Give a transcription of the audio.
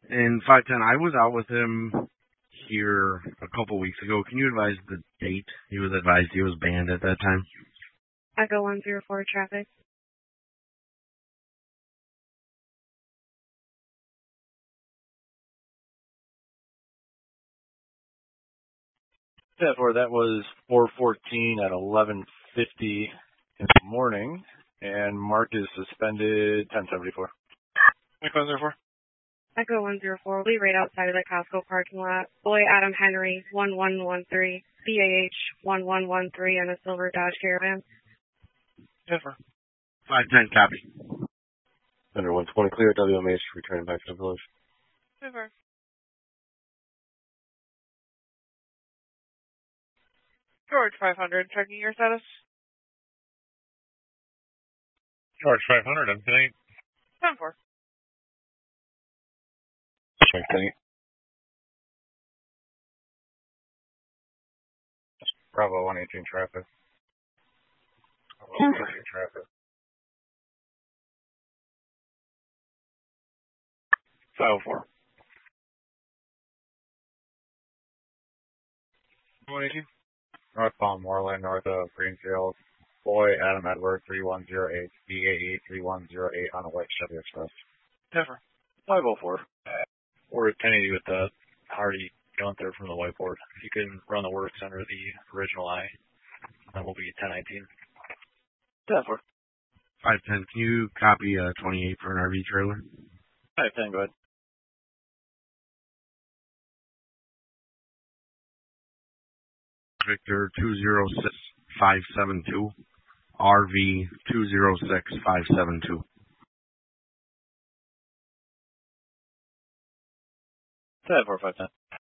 And 510, I was out with him here a couple weeks ago. Can you advise the date? He was advised he was banned at that time. Echo 104 traffic. Therefore, that was 414 at 11:50 in the morning, and Mark is suspended 1074. Echo 104. Echo 104, we right outside of the Costco parking lot. Boy Adam Henry, 1113, BAH 1113 on a silver Dodge Caravan. Denver. 510, copy. Under 120 clear, WMH returning back to the village. Denver. George 500, checking your status. George 500, I'm saying. 10-4. Check 10. Bravo 118 traffic. Bravo 118 traffic. 504. 118. Northbound Moreland, north of Greenfield. Boy Adam Edward 3108, BAE 3108 on the White Chevy Express. Denver. 504. We're at 1080 with the Hardy Gunther from the whiteboard. If you can run the works under the original I, that will be 1019. 10-4. 510, can you copy 28 for an RV trailer? 510, go ahead. Victor 206572, RV 206572. 10-4, 510.